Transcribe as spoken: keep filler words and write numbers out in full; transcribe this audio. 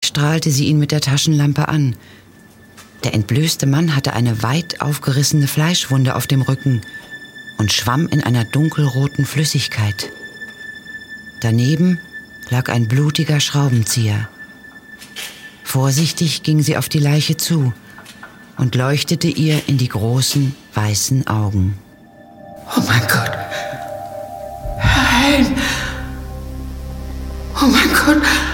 strahlte sie ihn mit der Taschenlampe an. Der entblößte Mann hatte eine weit aufgerissene Fleischwunde auf dem Rücken und schwamm in einer dunkelroten Flüssigkeit. Daneben lag ein blutiger Schraubenzieher. Vorsichtig ging sie auf die Leiche zu und leuchtete ihr in die großen, weißen Augen. Oh mein Gott! Herr Helm! Oh mein Gott!